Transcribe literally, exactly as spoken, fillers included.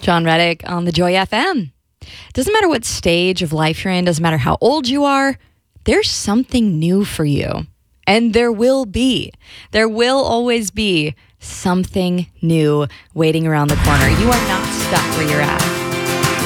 John Reddick on the Joy F M. Doesn't matter what stage of life you're in, doesn't matter how old you are, there's something new for you. And there will be. There will always be something new waiting around the corner. You are not stuck where you're at.